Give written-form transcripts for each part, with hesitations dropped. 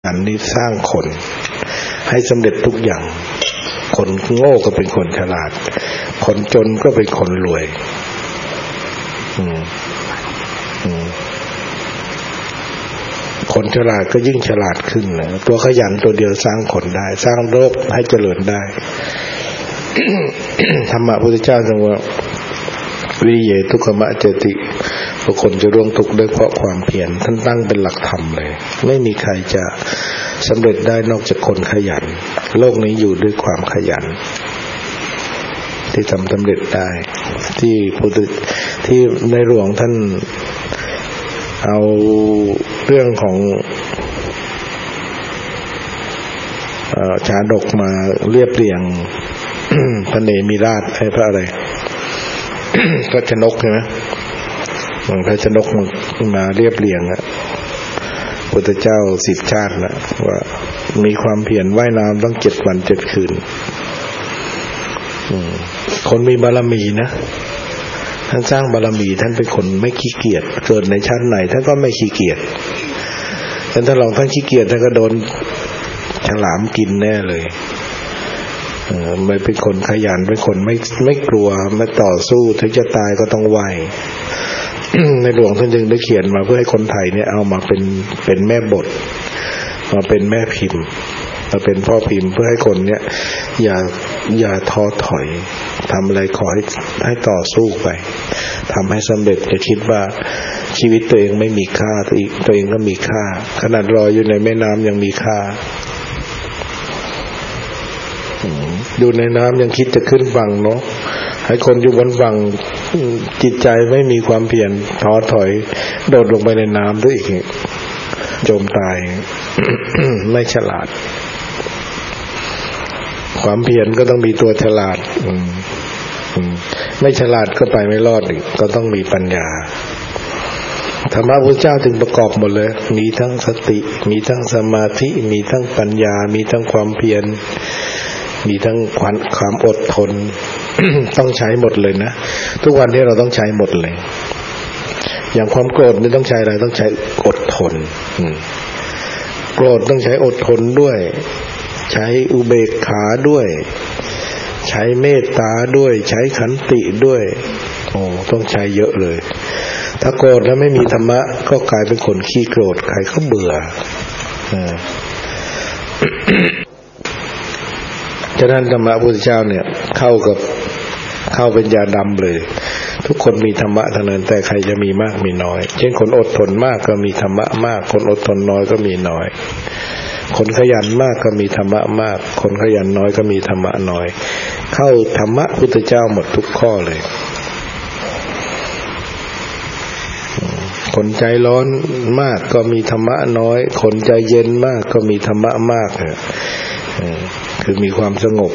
อันนี้สร้างคนให้สำเร็จทุกอย่างคนโง่ก็เป็นคนฉลาดคนจนก็เป็นคนรวยคนฉลาดก็ยิ่งฉลาดขึ้นนะตัวขยันตัวเดียวสร้างคนได้สร้างโลกให้เจริญได้ ธรรมะพุทธเจ้าทรงว่าวิริยทุกขมะเจติบุคคลจะร่วงทุกข์ด้วยเพราะความเพียรท่านตั้งเป็นหลักธรรมเลยไม่มีใครจะสำเร็จได้นอกจากคนขยันโลกนี้อยู่ด้วยความขยันที่ทำสำเร็จได้ที่ในหลวงท่านเอาเรื่องของชาดกมาเรียบเรียง พระเนมิราชให้พระอะไร พระชนกใช่ไหมพระชนกมาเรียบเรียงอะพุทธเจ้า10 ชาตินะว่ามีความเพียรว่ายน้ำต้อง7 วัน 7 คืนคนมีบารมีนะท่านสร้างบารมีท่านเป็นคนไม่ขี้เกียจเกิดในชาติไหนท่านก็ไม่ขี้เกียจแต่ถ้าลองท่านขี้เกียจท่านก็โดนฉลามกินแน่เลยไม่เป็นคนขยันเป็นคนไม่กลัวไม่ต่อสู้ถึงจะตายก็ต้องไหว ในหลวงท่านจึงได้เขียนมาเพื่อให้คนไทยเนี่ยเอามาเป็นแม่บทมาเป็นแม่พิมพ์มาเป็นพ่อพิมพ์เพื่อให้คนเนี่ยอย่าท้อถอยทำอะไรขอให้ต่อสู้ไปทำให้สำเร็จจะคิดว่าชีวิตตัวเองไม่มีค่าตัวเองก็มีค่าขนาดลอยอยู่ในแม่น้ำยังมีค่าอยู่ในน้ำยังคิดจะขึ้นฝั่งเนาะให้คนอยู่บนฝั่งจิตใจไม่มีความเพียรท้อถอยโดดลงไปในน้ำด้วยอีกจมตาย ไม่ฉลาดความเพียรก็ต้องมีตัวฉลาดไม่ฉลาดก็ไปไม่รอดอีกก็ต้องมีปัญญาธรรมะพุทธเจ้าถึงประกอบหมดเลยมีทั้งสติมีทั้งสมาธิมีทั้งปัญญามีทั้งความเพียรมีทั้งความอดทน ต้องใช้หมดเลยนะทุกวันนี้เราต้องใช้หมดเลยอย่างความโกรธนี่ต้องใช้อะไรต้องใช้อดทนโกรธต้องใช้อดทนด้วยใช้อุเบกขาด้วยใช้เมตตาด้วยใช้ขันติด้วยต้องใช้เยอะเลยถ้าโกรธแล้วไม่มีธรรมะก็กลายเป็นคนขี้โกรธใครก็เบื่อฉะนั้นธรรมะพุทธเจ้าเนี่ยเข้าเป็นยาดำเลยทุกคนมีธรรมะทั้งนั้นแต่ใครจะมีมากมีน้อยเช่นคนอดทนมากก็มีธรรมะมากคนอดทนน้อยก็มีน้อยคนขยันมากก็มีธรรมะมากคนขยันน้อยก็มีธรรมะน้อยเข้าธรรมะพุทธเจ้าหมดทุกข้อเลยคนใจร้อนมากก็มีธรรมะน้อยคนใจเย็นมากก็มีธรรมะมากคือมีความสงบ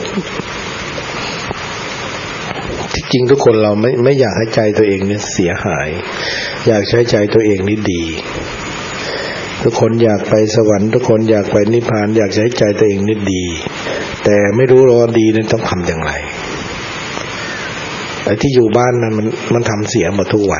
ที่จริงทุกคนเราไม่อยากให้ใจตัวเองเนี่ยเสียหายอยากใช้ใจตัวเองนี่ดีทุกคนอยากไปสวรรค์ทุกคนอยากไปนิพพานอยากใช้ใจตัวเองนี่ดีแต่ไม่รู้ว่าดีนั้นต้องทำอย่างไรไอ้ที่อยู่บ้านนั้นมันทำเสียหมดทุกวัน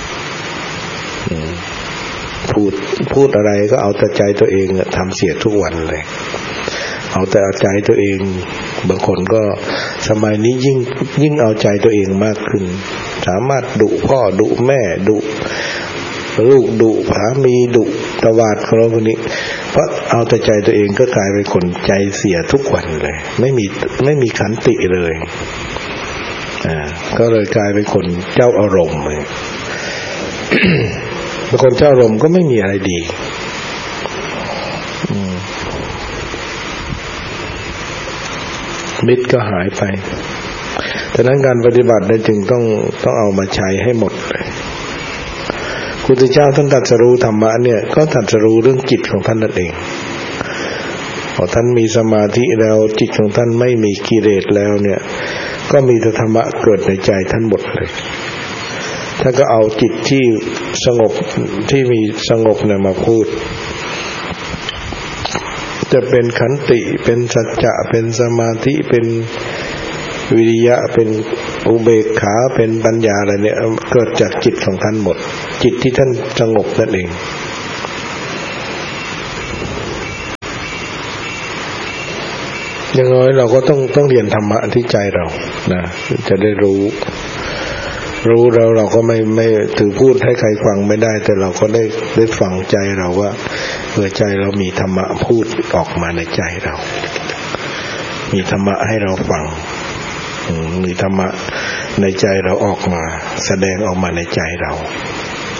พูดอะไรก็เอาแต่ใจตัวเองทำเสียทุกวันเลยเอาแต่เอาใจตัวเองบางคนก็สมัยนี้ยิ่งเอาใจตัวเองมากขึ้นสามารถดุพ่อดุแม่ดุลูกดุสามีดุตวาดคนนู้นคนนี้เพราะเอาแต่ใจตัวเองก็กลายเป็นคนใจเสียทุกวันเลยไม่มีขันติเลยก็เลยกลายเป็นคนเจ้าอารมณ์เลย เป็นคนเจ้าอารมณ์ก็ไม่มีอะไรดีมิตรก็หายไปฉะนั้นการปฏิบัติเนี่ยจึงต้องเอามาใช้ให้หมดเลยพุทธเจ้าท่านตรัสรู้ธรรมะเนี่ยก็ตรัสรู้เรื่องจิตของท่านนั่นเองพอท่านมีสมาธิแล้วจิตของท่านไม่มีกิเลสแล้วเนี่ยก็มีธรรมะเกิดในใจท่านหมดเลยท่านก็เอาจิตที่สงบที่มีสงบเนี่ยมาพูดจะเป็นขันติเป็นสัจจะเป็นสมาธิเป็นวิริยะเป็นอุเบกขาเป็นปัญญาอะไรเนี่ยเกิดจากจิตของท่านหมดจิตที่ท่านสงบนั่นเองอย่างน้อยเราก็ต้องเรียนธรรมะที่ใจเรานะจะได้รู้แล้วเราก็ไม่ถือพูดให้ใครฟังไม่ได้แต่เราก็ได้ฟังใจเราว่าใจเรามีธรรมะพูดออกมาในใจเรามีธรรมะให้เราฟังมีธรรมะในใจเราออกมาแสดงออกมาในใจเรา